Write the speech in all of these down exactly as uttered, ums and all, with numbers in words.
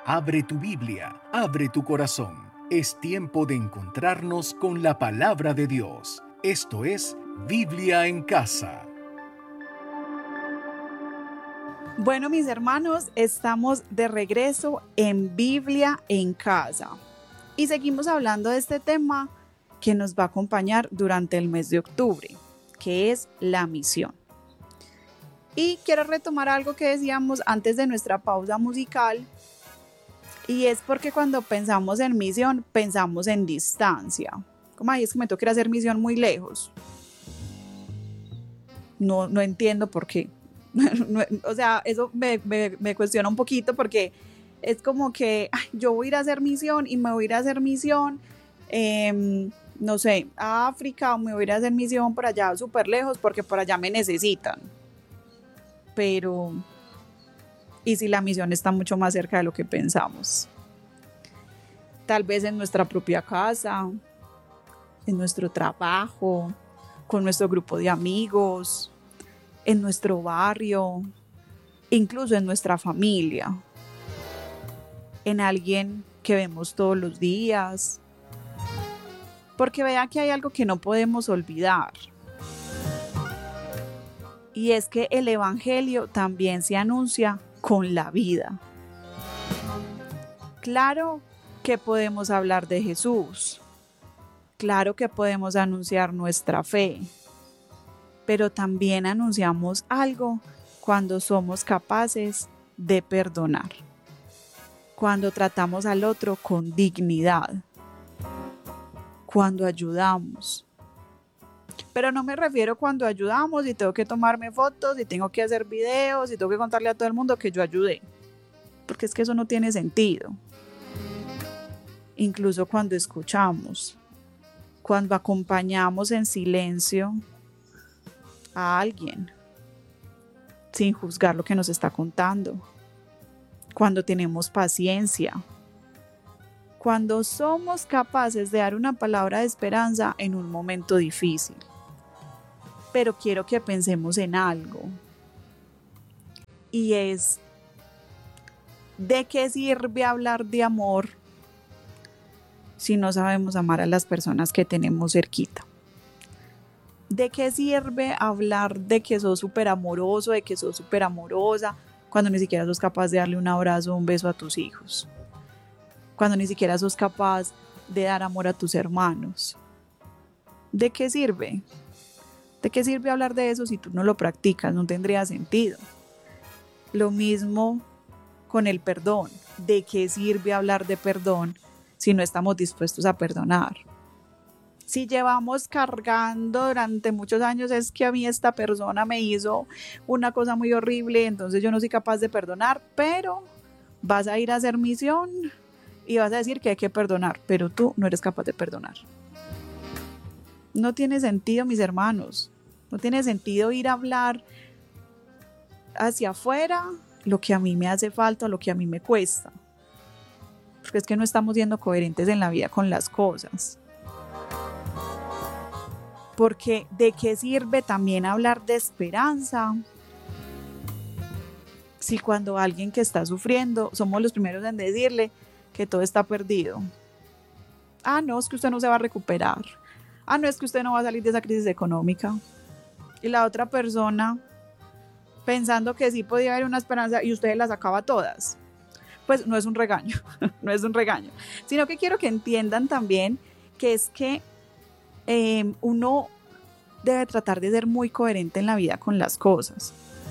Abre tu Biblia, abre tu corazón. Es tiempo de encontrarnos con la palabra de Dios. Esto es Biblia en Casa. Bueno, mis hermanos, estamos de regreso en Biblia en Casa y seguimos hablando de este tema que nos va a acompañar durante el mes de octubre, que es la misión. Y quiero retomar algo que decíamos antes de nuestra pausa musical, y es porque cuando pensamos en misión, pensamos en distancia. Como, ay, es que me toca ir a hacer misión muy lejos. No, no entiendo por qué. No, o sea, eso me, me, me cuestiona un poquito porque es como que ay, yo voy a ir a hacer misión y me voy a ir a hacer misión, eh, no sé, a África, o me voy a ir a hacer misión por allá súper lejos porque por allá me necesitan. Pero, ¿y si la misión está mucho más cerca de lo que pensamos? Tal vez en nuestra propia casa, en nuestro trabajo, con nuestro grupo de amigos, en nuestro barrio, incluso en nuestra familia, en alguien que vemos todos los días. Porque vea que hay algo que no podemos olvidar. Y es que el evangelio también se anuncia con la vida. Claro que podemos hablar de Jesús. Claro que podemos anunciar nuestra fe. Pero también anunciamos algo cuando somos capaces de perdonar. Cuando tratamos al otro con dignidad. Cuando ayudamos. Pero no me refiero cuando ayudamos y tengo que tomarme fotos y tengo que hacer videos y tengo que contarle a todo el mundo que yo ayudé. Porque es que eso no tiene sentido. Incluso cuando escuchamos, cuando acompañamos en silencio a alguien, sin juzgar lo que nos está contando, cuando tenemos paciencia, cuando somos capaces de dar una palabra de esperanza en un momento difícil. Pero quiero que pensemos en algo, y es, ¿de qué sirve hablar de amor si no sabemos amar a las personas que tenemos cerquita? ¿De qué sirve hablar de que sos súper amoroso, de que sos súper amorosa, cuando ni siquiera sos capaz de darle un abrazo o un beso a tus hijos? Cuando ni siquiera sos capaz de dar amor a tus hermanos. ¿De qué sirve? ¿De qué sirve hablar de eso si tú no lo practicas? No tendría sentido. Lo mismo con el perdón. ¿De qué sirve hablar de perdón si no estamos dispuestos a perdonar? Si llevamos cargando durante muchos años es que a mí esta persona me hizo una cosa muy horrible, entonces yo no soy capaz de perdonar, pero vas a ir a hacer misión y vas a decir que hay que perdonar, pero tú no eres capaz de perdonar. No tiene sentido, mis hermanos. No tiene sentido ir a hablar hacia afuera lo que a mí me hace falta, lo que a mí me cuesta. Porque es que no estamos siendo coherentes en la vida con las cosas. Porque ¿de qué sirve también hablar de esperanza si cuando alguien que está sufriendo somos los primeros en decirle que todo está perdido? Ah, no, es que usted no se va a recuperar. Ah, no, es que usted no va a salir de esa crisis económica. Y la otra persona pensando que sí podía haber una esperanza y usted las acaba todas. Pues no es un regaño, no es un regaño, sino que quiero que entiendan también que es que eh, uno debe tratar de ser muy coherente en la vida con las cosas,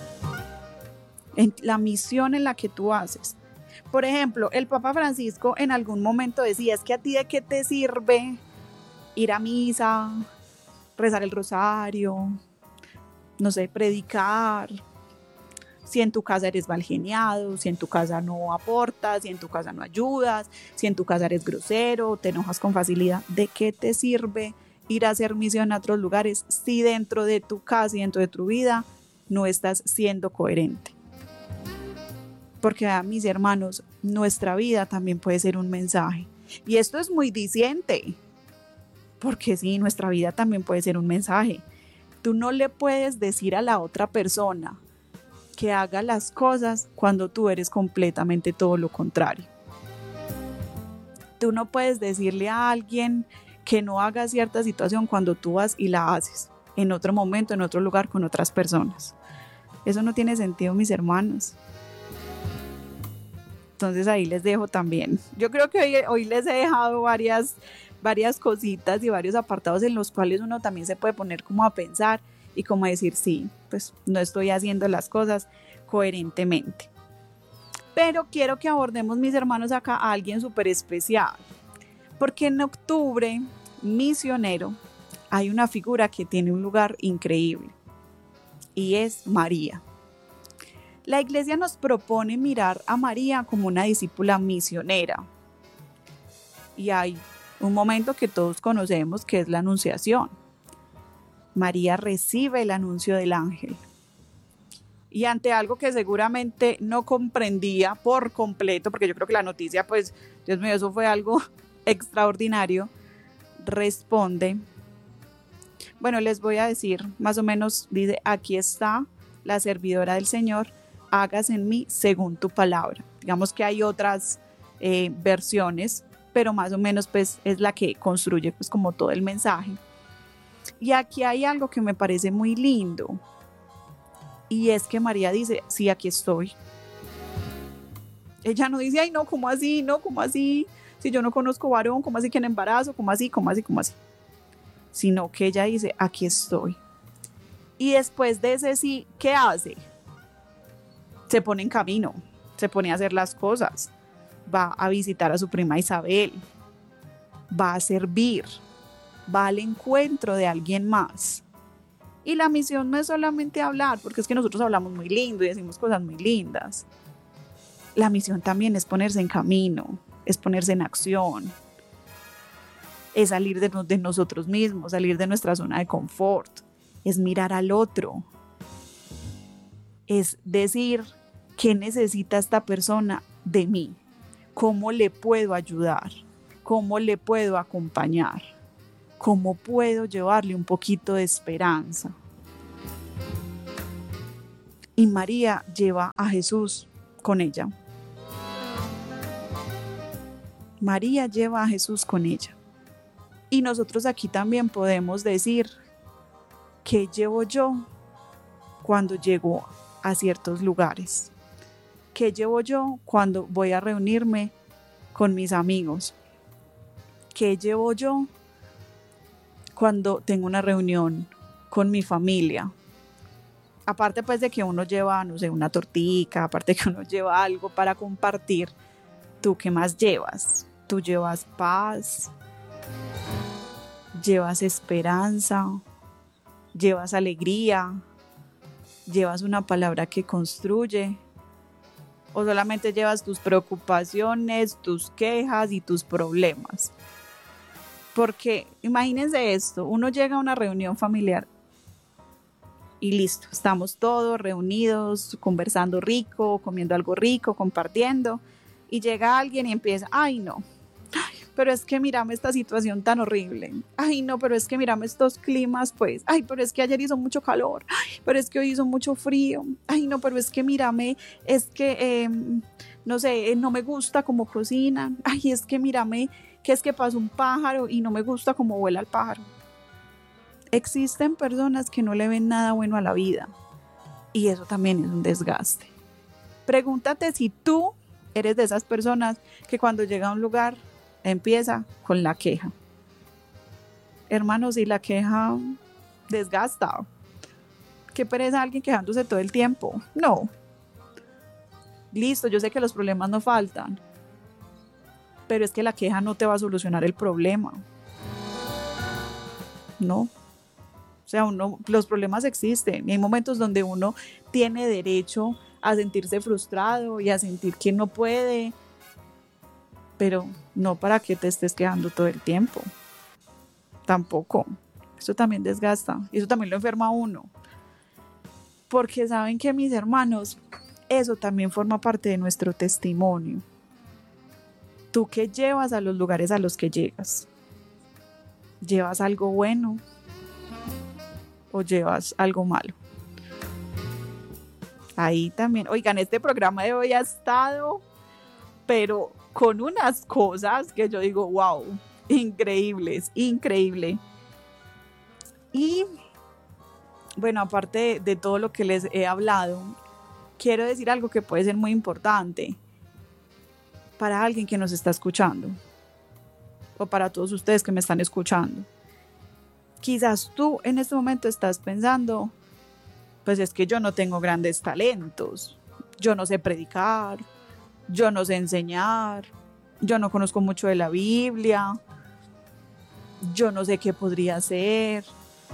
en la misión en la que tú haces. Por ejemplo, el Papa Francisco en algún momento decía, es que a ti de qué te sirve ir a misa, rezar el rosario, no sé, predicar, si en tu casa eres mal geniado, si en tu casa no aportas, si en tu casa no ayudas, si en tu casa eres grosero, te enojas con facilidad. ¿De qué te sirve ir a hacer misión a otros lugares si dentro de tu casa y dentro de tu vida no estás siendo coherente? Porque, ah, mis hermanos, nuestra vida también puede ser un mensaje. Y esto es muy diciente, porque sí, nuestra vida también puede ser un mensaje. Tú no le puedes decir a la otra persona que haga las cosas cuando tú eres completamente todo lo contrario. Tú no puedes decirle a alguien que no haga cierta situación cuando tú vas y la haces en otro momento, en otro lugar, con otras personas. Eso no tiene sentido, mis hermanos. Entonces ahí les dejo también. Yo creo que hoy, hoy les he dejado varias, varias cositas y varios apartados en los cuales uno también se puede poner como a pensar y como a decir, sí, pues no estoy haciendo las cosas coherentemente. Pero quiero que abordemos, mis hermanos, acá a alguien súper especial. Porque en octubre, misionero, hay una figura que tiene un lugar increíble. Y es María. La iglesia nos propone mirar a María como una discípula misionera. Y hay un momento que todos conocemos que es la anunciación. María recibe el anuncio del ángel. Y ante algo que seguramente no comprendía por completo, porque yo creo que la noticia, pues, Dios mío, eso fue algo extraordinario, responde. Bueno, les voy a decir, más o menos, dice, aquí está la servidora del Señor, hágase en mí según tu palabra. Digamos que hay otras eh, versiones, pero más o menos pues es la que construye pues como todo el mensaje. Y aquí hay algo que me parece muy lindo, y es que María dice, sí, aquí estoy. Ella no dice, ay no, ¿cómo así? No, ¿cómo así? Si yo no conozco varón, ¿cómo así que en embarazo? ¿Cómo así? ¿Cómo así? ¿Cómo así? Sino que ella dice, aquí estoy. Y después de ese sí, ¿qué hace? Se pone en camino, se pone a hacer las cosas, va a visitar a su prima Isabel, va a servir, va al encuentro de alguien más. Y la misión no es solamente hablar, porque es que nosotros hablamos muy lindo y decimos cosas muy lindas. La misión también es ponerse en camino, es ponerse en acción, es salir de, de nosotros mismos, salir de nuestra zona de confort, es mirar al otro, es decir, ¿qué necesita esta persona de mí? ¿Cómo le puedo ayudar? ¿Cómo le puedo acompañar? ¿Cómo puedo llevarle un poquito de esperanza? Y María lleva a Jesús con ella. María lleva a Jesús con ella. Y nosotros aquí también podemos decir, ¿qué llevo yo cuando llego a ciertos lugares? ¿Qué llevo yo cuando voy a reunirme con mis amigos? ¿Qué llevo yo cuando tengo una reunión con mi familia? Aparte pues de que uno lleva, no sé, una tortica, aparte de que uno lleva algo para compartir, ¿tú qué más llevas? Tú llevas paz, llevas esperanza, llevas alegría, llevas una palabra que construye, o solamente llevas tus preocupaciones, tus quejas y tus problemas. Porque imagínense esto, uno llega a una reunión familiar y listo, estamos todos reunidos, conversando rico, comiendo algo rico, compartiendo, y llega alguien y empieza, ay no, ay, pero es que mírame esta situación tan horrible, ay no, pero es que mírame estos climas pues, ay, pero es que ayer hizo mucho calor, ay, pero es que hoy hizo mucho frío, ay no, pero es que mírame, es que, eh, no sé, no me gusta cómo cocinan, ay, es que mírame, que es que pasó un pájaro y no me gusta cómo vuela el pájaro. Existen personas que no le ven nada bueno a la vida y eso también es un desgaste. Pregúntate si tú eres de esas personas que cuando llega a un lugar empieza con la queja. Hermanos, si la queja desgasta, ¿qué pereza alguien quejándose todo el tiempo? No. Listo, yo sé que los problemas no faltan, pero es que la queja no te va a solucionar el problema. No. O sea, uno, los problemas existen y hay momentos donde uno tiene derecho a sentirse frustrado y a sentir que no puede, pero no para que te estés quejando todo el tiempo. Tampoco. Eso también desgasta y eso también lo enferma a uno. Porque saben que, mis hermanos, eso también forma parte de nuestro testimonio. ¿Tú qué llevas a los lugares a los que llegas? ¿Llevas algo bueno o llevas algo malo? Ahí también, oigan, este programa de hoy ha estado, pero con unas cosas que yo digo, wow, increíbles, increíble. Y bueno, aparte de, de todo lo que les he hablado, quiero decir algo que puede ser muy importante para alguien que nos está escuchando o para todos ustedes que me están escuchando. Quizás tú en este momento estás pensando, pues es que yo no tengo grandes talentos, yo no sé predicar, yo no sé enseñar, yo no conozco mucho de la Biblia, yo no sé qué podría hacer.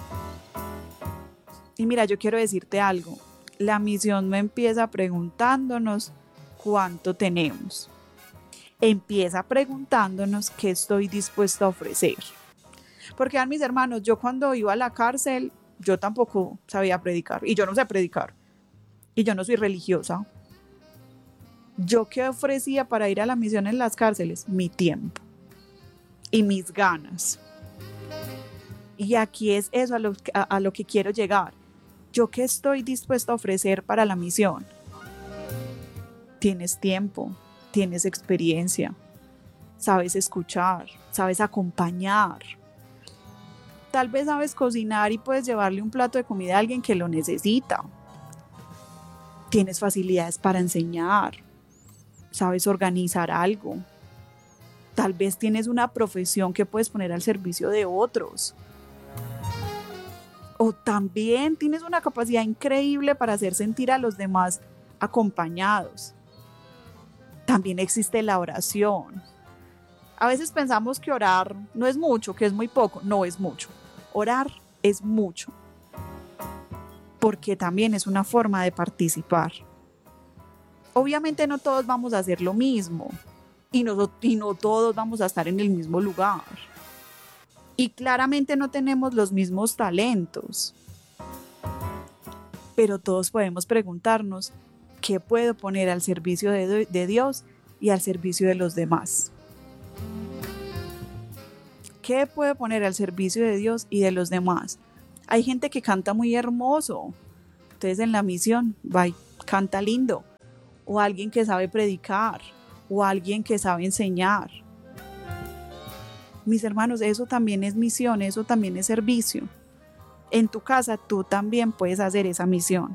Y mira, yo quiero decirte algo, la misión no empieza preguntándonos cuánto tenemos, empieza preguntándonos qué estoy dispuesto a ofrecer. Porque, mis hermanos, yo cuando iba a la cárcel, yo tampoco sabía predicar, y yo no sé predicar, y yo no soy religiosa. ¿Yo qué ofrecía para ir a la misión en las cárceles? Mi tiempo y mis ganas. Y aquí es eso a lo, a, a lo que quiero llegar. ¿Yo qué estoy dispuesto a ofrecer para la misión? Tienes tiempo, tienes experiencia, sabes escuchar, sabes acompañar. Tal vez sabes cocinar y puedes llevarle un plato de comida a alguien que lo necesita. Tienes facilidades para enseñar, sabes organizar algo. Tal vez tienes una profesión que puedes poner al servicio de otros. O también tienes una capacidad increíble para hacer sentir a los demás acompañados. También existe la oración. A veces pensamos que orar no es mucho, que es muy poco. No es mucho. Orar es mucho. Porque también es una forma de participar. Obviamente no todos vamos a hacer lo mismo. Y no, y no todos vamos a estar en el mismo lugar. Y claramente no tenemos los mismos talentos. Pero todos podemos preguntarnos, ¿qué puedo poner al servicio de, de Dios y al servicio de los demás? ¿Qué puedo poner al servicio de Dios y de los demás? Hay gente que canta muy hermoso. Entonces en la misión, va y canta lindo. O alguien que sabe predicar. O alguien que sabe enseñar. Mis hermanos, eso también es misión, eso también es servicio. En tu casa tú también puedes hacer esa misión.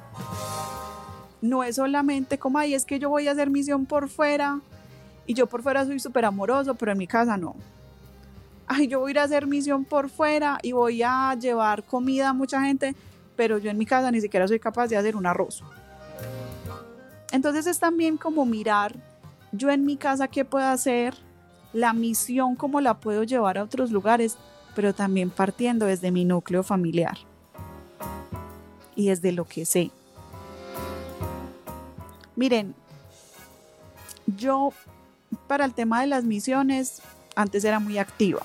No es solamente como, ay, es que yo voy a hacer misión por fuera y yo por fuera soy súper amoroso, pero en mi casa no. Ay, yo voy a ir a hacer misión por fuera y voy a llevar comida a mucha gente, pero yo en mi casa ni siquiera soy capaz de hacer un arroz. Entonces es también como mirar, yo en mi casa qué puedo hacer, la misión cómo la puedo llevar a otros lugares, pero también partiendo desde mi núcleo familiar y desde lo que sé. Miren, yo para el tema de las misiones antes era muy activa.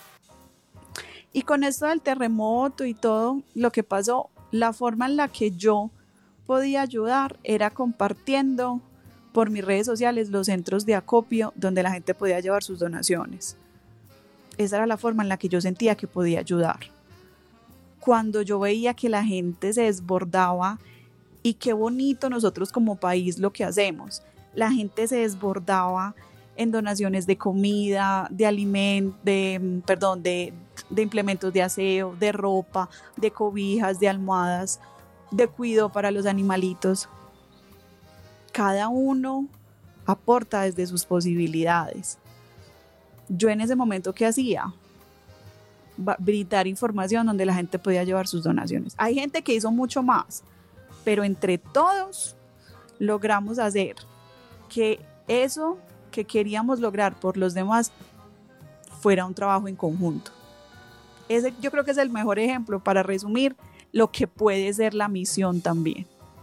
Y con esto del terremoto y todo lo que pasó, la forma en la que yo podía ayudar era compartiendo por mis redes sociales los centros de acopio donde la gente podía llevar sus donaciones. Esa era la forma en la que yo sentía que podía ayudar. Cuando yo veía que la gente se desbordaba, y qué bonito nosotros como país lo que hacemos, la gente se desbordaba en donaciones de comida, de alimentos, de, perdón, de, de implementos de aseo, de ropa, de cobijas, de almohadas, de cuidado para los animalitos. Cada uno aporta desde sus posibilidades. Yo en ese momento, ¿qué hacía? Brindar información donde la gente podía llevar sus donaciones. Hay gente que hizo mucho más, pero entre todos logramos hacer que eso que queríamos lograr por los demás fuera un trabajo en conjunto. Ese yo creo que es el mejor ejemplo para resumir lo que puede ser la misión también.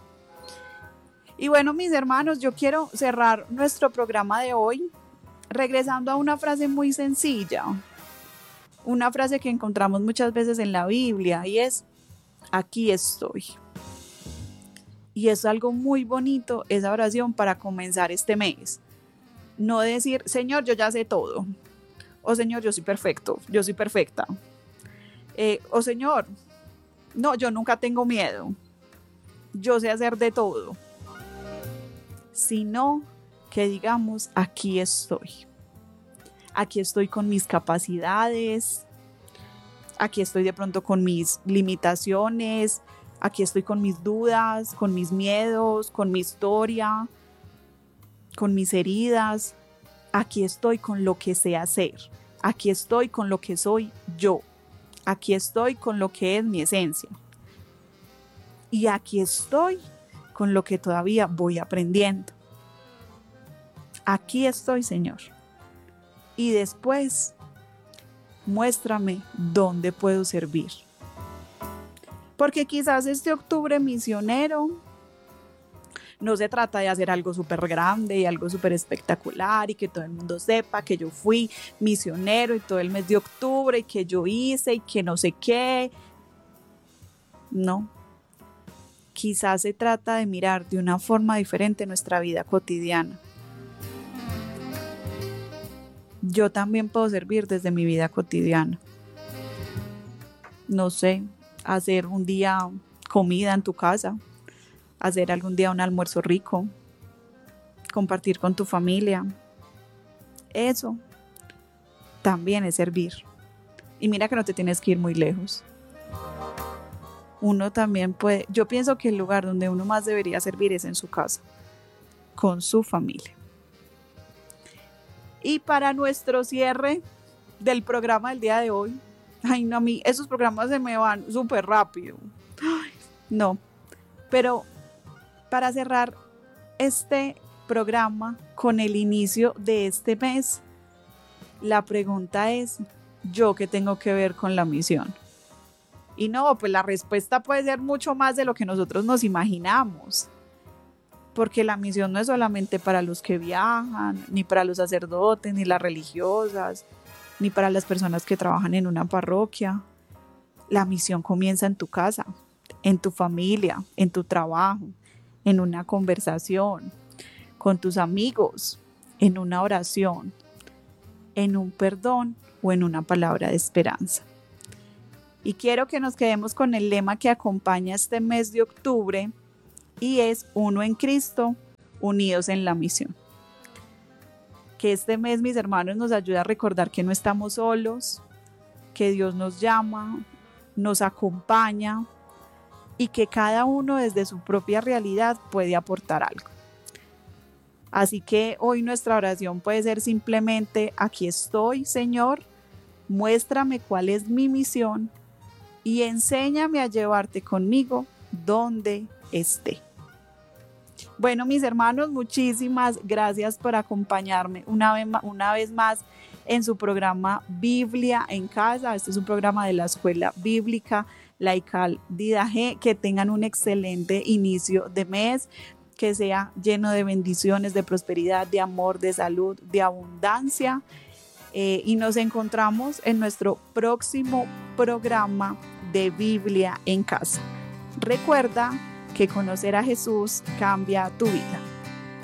Y bueno, mis hermanos, yo quiero cerrar nuestro programa de hoy regresando a una frase muy sencilla, una frase que encontramos muchas veces en la Biblia y es, aquí estoy. Y es algo muy bonito esa oración para comenzar este mes. No decir, Señor, yo ya sé todo. O Señor, yo soy perfecto, yo soy perfecta. Eh, o Señor, no, yo nunca tengo miedo. Yo sé hacer de todo. Sino que digamos, aquí estoy. Aquí estoy con mis capacidades, aquí estoy de pronto con mis limitaciones, aquí estoy con mis dudas, con mis miedos, con mi historia, con mis heridas. Aquí estoy con lo que sé hacer. Aquí estoy con lo que soy yo. Aquí estoy con lo que es mi esencia. Y aquí estoy con lo que todavía voy aprendiendo. Aquí estoy, Señor. Y después, muéstrame dónde puedo servir. Porque quizás este octubre misionero no se trata de hacer algo súper grande y algo súper espectacular y que todo el mundo sepa que yo fui misionero y todo el mes de octubre y que yo hice y que no sé qué. No. Quizás se trata de mirar de una forma diferente nuestra vida cotidiana. Yo también puedo servir desde mi vida cotidiana. No sé, hacer un día comida en tu casa, hacer algún día un almuerzo rico, compartir con tu familia. Eso también es servir. Y mira que no te tienes que ir muy lejos. Uno también puede, yo pienso que el lugar donde uno más debería servir es en su casa, con su familia. Y para nuestro cierre del programa del día de hoy, ay no, a mí esos programas se me van súper rápido. Ay, no, pero para cerrar este programa con el inicio de este mes, la pregunta es, ¿yo qué tengo que ver con la misión? Y no, pues la respuesta puede ser mucho más de lo que nosotros nos imaginamos. Porque la misión no es solamente para los que viajan, ni para los sacerdotes, ni las religiosas, ni para las personas que trabajan en una parroquia. La misión comienza en tu casa, en tu familia, en tu trabajo, en una conversación, con tus amigos, en una oración, en un perdón o en una palabra de esperanza. Y quiero que nos quedemos con el lema que acompaña este mes de octubre, y es uno en Cristo, unidos en la misión. Que este mes, mis hermanos, nos ayude a recordar que no estamos solos, que Dios nos llama, nos acompaña y que cada uno desde su propia realidad puede aportar algo. Así que hoy nuestra oración puede ser simplemente: aquí estoy, Señor, muéstrame cuál es mi misión y enséñame a llevarte conmigo donde esté. Bueno, mis hermanos, muchísimas gracias por acompañarme una vez, una vez más en su programa Biblia en Casa. Este es un programa de la Escuela Bíblica Laical Didaje. Que tengan un excelente inicio de mes, que sea lleno de bendiciones, de prosperidad, de amor, de salud, de abundancia. Eh, y nos encontramos en nuestro próximo programa de Biblia en Casa. Recuerda que conocer a Jesús cambia tu vida.